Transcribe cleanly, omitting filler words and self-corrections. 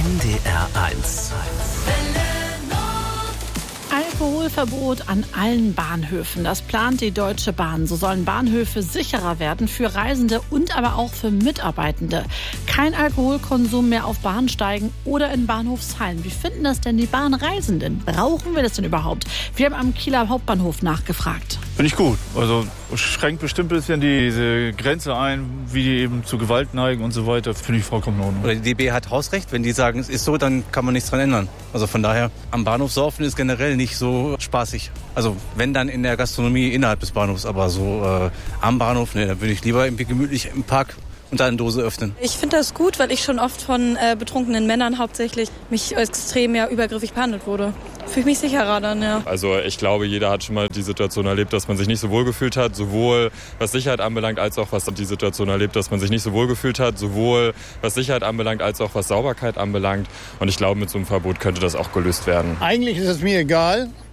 NDR1. Alkoholverbot an allen Bahnhöfen. Das plant die Deutsche Bahn. So sollen Bahnhöfe sicherer werden für Reisende und aber auch für Mitarbeitende. Kein Alkoholkonsum mehr auf Bahnsteigen oder in Bahnhofshallen. Wie finden das denn die Bahnreisenden? Brauchen wir das denn überhaupt? Wir haben am Kieler Hauptbahnhof nachgefragt. Finde ich gut. Also schränkt bestimmt ein bisschen diese Grenze ein, wie die eben zu Gewalt neigen und so weiter. Finde ich vollkommen in Ordnung. Oder die DB hat Hausrecht. Wenn die sagen, es ist so, dann kann man nichts dran ändern. Also von daher, am Bahnhof saufen ist generell nicht so spaßig. Also wenn dann in der Gastronomie innerhalb des Bahnhofs, aber so am Bahnhof, ne, da würde ich lieber irgendwie gemütlich im Park und da eine Dose öffnen. Ich finde das gut, weil ich schon oft von betrunkenen Männern hauptsächlich mich extrem übergriffig behandelt wurde. Fühle ich mich sicherer dann, ja. Also ich glaube, jeder hat schon mal die Situation erlebt, dass man sich nicht so wohl gefühlt hat, sowohl was Sicherheit anbelangt, als auch was die Situation erlebt, dass man sich nicht so wohl gefühlt hat, sowohl was Sicherheit anbelangt, als auch was Sauberkeit anbelangt. Und ich glaube, mit so einem Verbot könnte das auch gelöst werden. Eigentlich ist es mir egal.